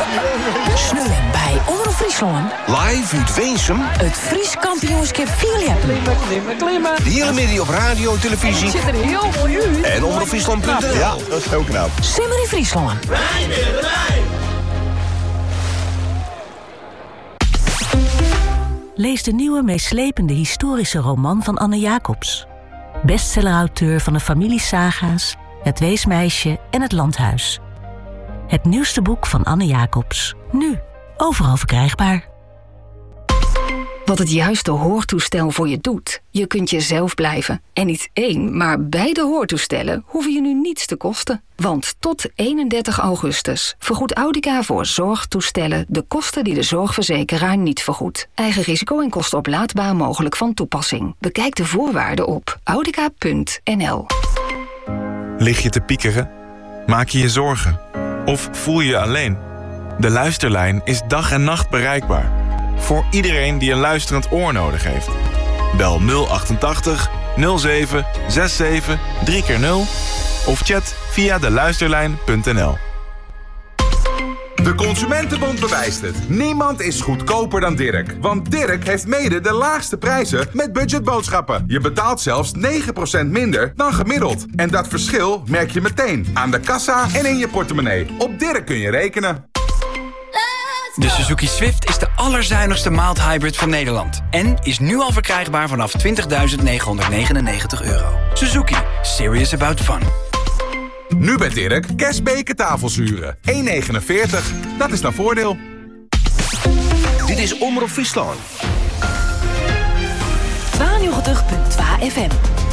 Sneu bij Omroep Friesland. Live uit Weensum. Het Fries kampioenschap Vierleppen. Klimmen. De hele middag op radio, televisie. Zit er heel mooi uit. En omroepfriesland.nl. Ja, dat is heel knap. Simmer in Friesland. Wij willen wij. Lees de nieuwe, meeslepende historische roman van Anne Jacobs. Bestsellerauteur van de familiesaga's, Het Weesmeisje en Het Landhuis. Het nieuwste boek van Anne Jacobs. Nu overal verkrijgbaar. Wat het juiste hoortoestel voor je doet. Je kunt jezelf blijven. En niet één, maar beide hoortoestellen hoeven je nu niets te kosten. Want tot 31 augustus vergoedt Audica voor zorgtoestellen de kosten die de zorgverzekeraar niet vergoedt. Eigen risico en kosten oplaadbaar mogelijk van toepassing. Bekijk de voorwaarden op audica.nl. Lig je te piekeren? Maak je je zorgen? Of voel je je alleen? De Luisterlijn is dag en nacht bereikbaar. Voor iedereen die een luisterend oor nodig heeft. Bel 088 07 67 3x0 of chat via deluisterlijn.nl. De Consumentenbond bewijst het. Niemand is goedkoper dan Dirk. Want Dirk heeft mede de laagste prijzen met budgetboodschappen. Je betaalt zelfs 9% minder dan gemiddeld. En dat verschil merk je meteen aan de kassa en in je portemonnee. Op Dirk kun je rekenen. De Suzuki Swift is de allerzuinigste mild hybrid van Nederland. En is nu al verkrijgbaar vanaf €20.999. Suzuki. Serious about fun. Nu bij Dirk, kerstbeken tafelzuren. 1,49. Dat is dan voordeel. Dit is Omroep Friesland. 92.2 FM.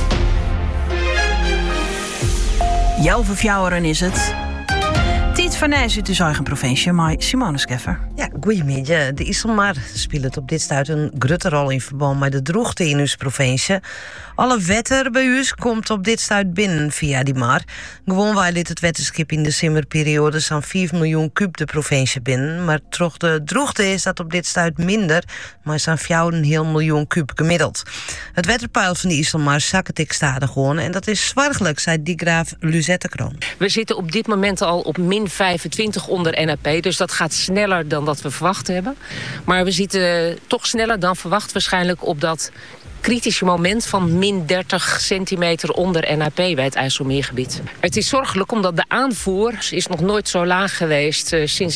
Jouw verfjouweren is het. Tiet van Nijs uit de Zuigenprovincie, maar Simone Scheffer. Ja, goedemiddag. De IJsselmaar speelt op dit stuit een grote rol in verband met de droogte in uw provincie. Alle wetter bij u komt op dit stuit binnen via die maar. Gewoon wij liet het wetterschip in de simmerperiode zo'n 5 miljoen kuub de provincie binnen. Maar toch de droogte is dat op dit stuit minder, maar zo'n 4,5 miljoen kuub gemiddeld. Het wetterpeil van de IJsselmaar zakt ik stadig gewoon en dat is zwargelijk, zei die graaf Luzette Kroon. We zitten op dit moment al op min 25 onder NAP, dus dat gaat sneller dan dat we verwacht hebben. Maar we zitten toch sneller dan verwacht waarschijnlijk op dat kritische moment van min 30 centimeter onder NAP bij het IJsselmeergebied. Het is zorgelijk omdat de aanvoer is nog nooit zo laag geweest. Sinds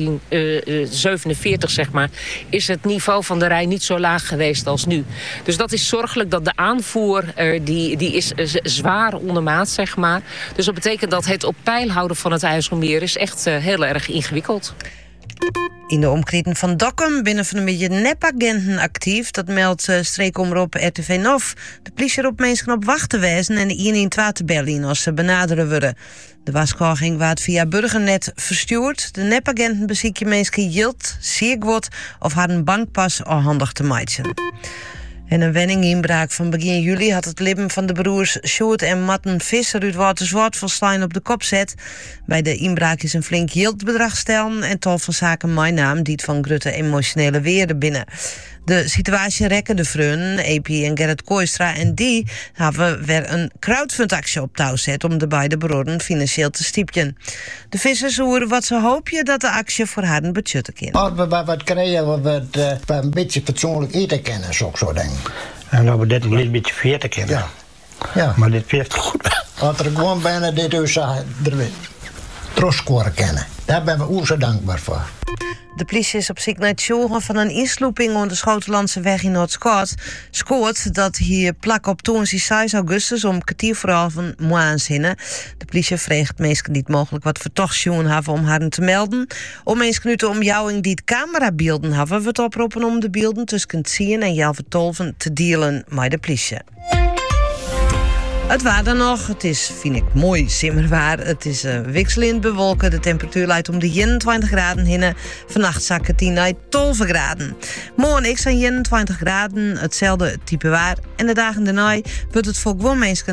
1947 zeg maar, is het niveau van de Rijn niet zo laag geweest als nu. Dus dat is zorgelijk dat de aanvoer die is zwaar ondermaat zeg maar. Dus dat betekent dat het op peil houden van het IJsselmeer is echt heel erg ingewikkeld. In de omkreten van Dokkum binnen van een beetje nepagenten actief. Dat meldt streekomroep RTV Nov. De politie erop mensen op wacht te wijzen en de 112 te bellen als ze benaderen worden. De waarschuwing wordt via Burgernet verstuurd. De nepagenten bezieken mensen jild, zeergwot of haar een bankpas al handig te maken. En een wenninginbraak van begin juli had het leven van de broers Sjoerd en Matten Visser uit Waterswoord van Slijn op de kop zet. Bij de inbraak is een flink jildbedrag stellen en tal van zaken mijn naam die het van grote emotionele weerde binnen. De situatie rekken de vrienden, Epi en Gerrit Kooistra en die hebben weer een crowdfundactie op touw gezet om de beide broeren financieel te stiepjen. De vissers horen wat ze hopen dat de actie voor haar een budget kan. Wat krijgen we een beetje fatsoenlijk eten kennen, zo dingen. En dat we dit een beetje veertig kennen. Ja. Maar dit veert goed. Als er gewoon bijna dit dus trotscoren kennen. Daar ben we oer zo dankbaar voor. De politie is op zoek naar het zoeken van een insloeping op de Schotenlandse weg in Noord-Skoot. Skoot dat hier plak op toonsdag 6 augustus om kwartier vooral van zinnen. De politie vraagt mensen niet mogelijk wat vertochtjoen hebben om haar te melden. Om mensen nu te omjouwing die het camerabeelden hebben, wordt oproepen om de beelden tussen 10 en 11 tolven te dealen met de politie. Het waar dan nog. Het is, vind ik, mooi simmerwaar. Het is wisselend bewolken. De temperatuur leidt om de 21 graden heen. Vannacht zakken het 10 naar 12 graden. Morgen ik zijn 21 graden. Hetzelfde type waar. En de dagen daarna wordt het voor gewoon mensen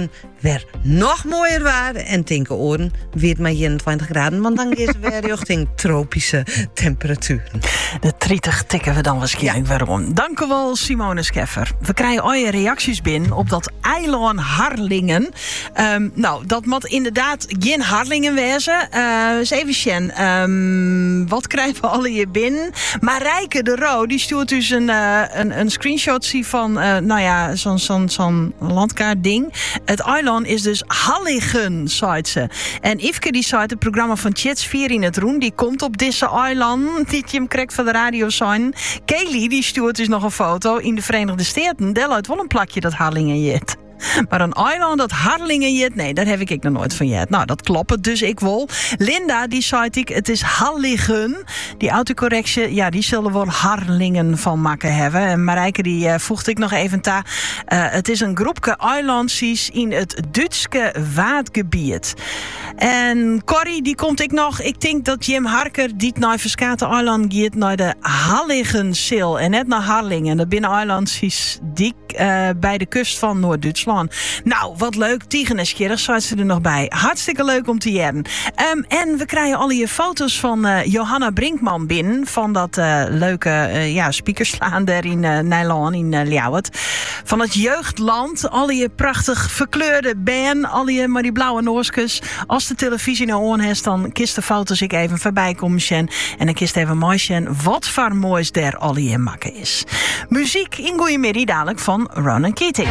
weer nog mooier waar. En tinken oren weer maar 21 graden. Want dan is het weer richting tropische temperaturen. De 30 tikken we dan waarschijnlijk weer om. Dank u wel, Simone Scheffer. We krijgen al je reacties binnen op dat eiland Harlingen. Dat moet inderdaad geen Harlingen wezen. Eens even Sjen. Wat krijgen we alle hier binnen? Marijke de Roo, die stuurt dus een screenshot van zo'n landkaartding. Het eiland is dus Halligen, zei ze. En Yveske die zei het programma van Chits 4 in het Roen, die komt op deze eiland, die je hem krijgt van de radio zijn. Kelly die stuurt dus nog een foto in de Verenigde Staten. Del uit wel een plakje dat Harlingen jet. Maar een eiland dat Harlingen jet, nee, daar heb ik nog nooit van jet. Nou, dat klopt dus ik wel. Linda, die zei het is Halligen. Die autocorrectie, ja, die zullen wel Harlingen van maken hebben. En Marijke, die voegde ik nog even ta. Het is een groepje eilandjes in het Duitse waadgebied. En Corrie, die komt ik nog. Ik denk dat Jim Harker die naar Verskate eiland gaat naar de Halligenzeel en net naar Harlingen. Dat binnen eilandjes dik bij de kust van Noord-Duitsland. Nou, wat leuk. Tiegen en Schirrig zat ze er nog bij. Hartstikke leuk om te jaren. En we krijgen al je foto's van Johanna Brinkman binnen. Van dat leuke speakerslaan daar in Nijland, in Ljouwert. Van het jeugdland. Al je prachtig verkleurde band. Al je maar die blauwe nooskes. Als de televisie nou on heeft, dan kist de foto's ik even voorbij komen. En dan kist even mooi wat voor moois der al je makken is. Muziek in Goeiemiddag dadelijk van Ronan Keating.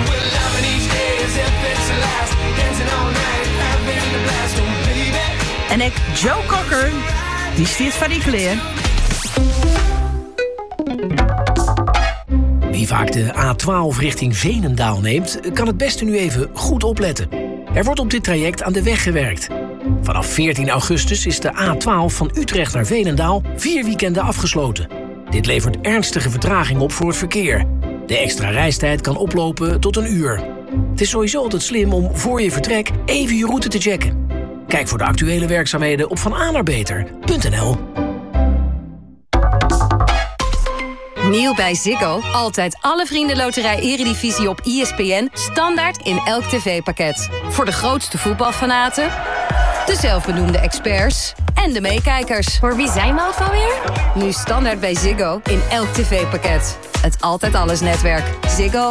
En ik, Joe Cocker, die stiert van die kleer. Wie vaak de A12 richting Veenendaal neemt, kan het beste nu even goed opletten. Er wordt op dit traject aan de weg gewerkt. Vanaf 14 augustus is de A12 van Utrecht naar Veenendaal 4 weekenden afgesloten. Dit levert ernstige vertraging op voor het verkeer. De extra reistijd kan oplopen tot 1 uur. Het is sowieso altijd slim om voor je vertrek even je route te checken. Kijk voor de actuele werkzaamheden op vananaarbeter.nl. Nieuw bij Ziggo. Altijd alle Vriendenloterij Eredivisie op ESPN. Standaard in elk tv-pakket. Voor de grootste voetbalfanaten, de zelfbenoemde experts en de meekijkers. Voor wie zijn we ook alweer? Nu standaard bij Ziggo in elk tv-pakket. Het Altijd Alles netwerk. Ziggo.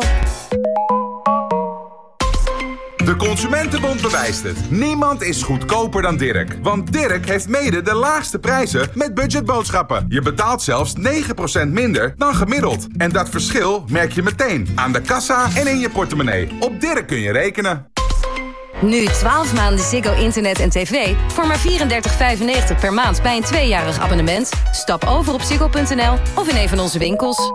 De Consumentenbond bewijst het. Niemand is goedkoper dan Dirk. Want Dirk heeft mede de laagste prijzen met budgetboodschappen. Je betaalt zelfs 9% minder dan gemiddeld. En dat verschil merk je meteen aan de kassa en in je portemonnee. Op Dirk kun je rekenen. Nu 12 maanden Ziggo internet en tv voor maar $34,95 per maand bij een 2-jarig abonnement. Stap over op ziggo.nl of in een van onze winkels.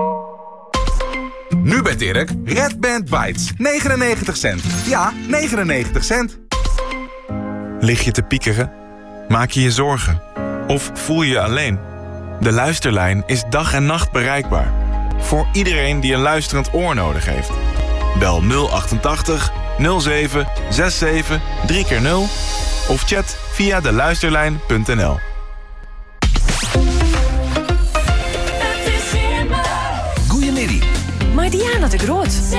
Nu bij Dirk, Red Band Bites. 99 cent. Ja, 99 cent. Lig je te piekeren? Maak je je zorgen? Of voel je je alleen? De luisterlijn is dag en nacht bereikbaar. Voor iedereen die een luisterend oor nodig heeft. Bel 088 07 67 3x0 of chat via deluisterlijn.nl. Goeiemiddag. Maar Diana de Groot.